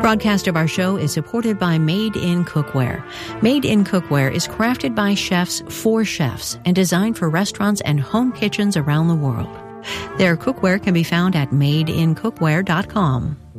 Broadcast of our show is supported by Made in Cookware. Made in Cookware is crafted by chefs for chefs and designed for restaurants and home kitchens around the world. Their cookware can be found at madeincookware.com.